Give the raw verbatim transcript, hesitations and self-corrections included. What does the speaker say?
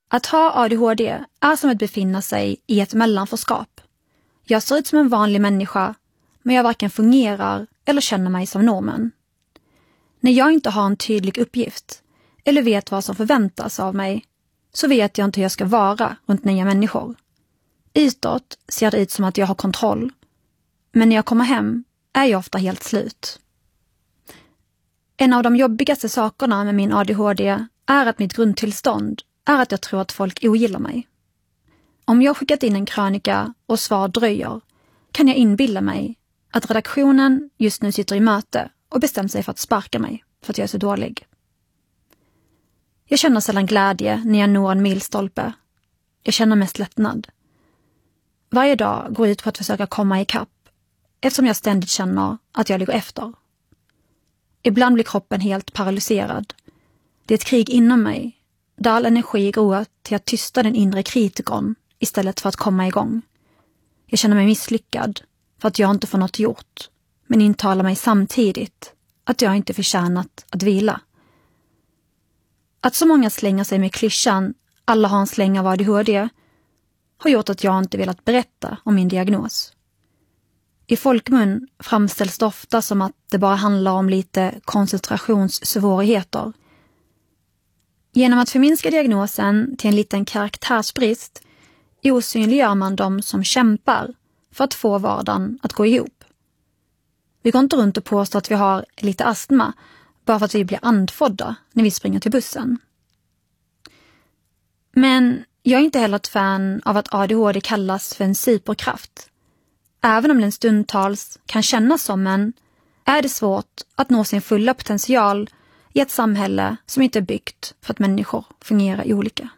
Att ha A D H D är som att befinna sig i ett mellanforskap. Jag ser ut som en vanlig människa, men jag varken fungerar eller känner mig som normen. När jag inte har en tydlig uppgift eller vet vad som förväntas av mig, så vet jag inte hur jag ska vara runt nya människor. Utåt ser det ut som att jag har kontroll, men när jag kommer hem är jag ofta helt slut. En av de jobbigaste sakerna med min A D H D är att mitt grundtillstånd är att jag tror att folk ogillar mig. Om jag skickat in en krönika och svar dröjer, kan jag inbilla mig att redaktionen just nu sitter i möte och bestämt sig för att sparka mig för att jag är så dålig. Jag känner sällan glädje när jag når en milstolpe. Jag känner mest lättnad. Varje dag går ut på att försöka komma ikapp, eftersom jag ständigt känner att jag ligger efter. Ibland blir kroppen helt paralyserad. Det är ett krig inom mig, där all energi går till att tysta den inre kritikern istället för att komma igång. Jag känner mig misslyckad för att jag inte får något gjort, men intalar mig samtidigt att jag inte förtjänat att vila. Att så många slänger sig med klyschan alla har en släng av A D H D har gjort att jag inte velat berätta om min diagnos. I folkmun framställs det ofta som att det bara handlar om lite koncentrationssvårigheter. Genom att förminska diagnosen till en liten karaktärsbrist osynliggör man dem som kämpar för att få vardagen att gå ihop. Vi går inte runt och påstår att vi har lite astma bara för att vi blir andfådda när vi springer till bussen. Men jag är inte heller ett fan av att A D H D kallas för en superkraft. Även om den stundtals kan kännas som en, är det svårt att nå sin fulla potential i ett samhälle som inte är byggt för att människor fungerar olika.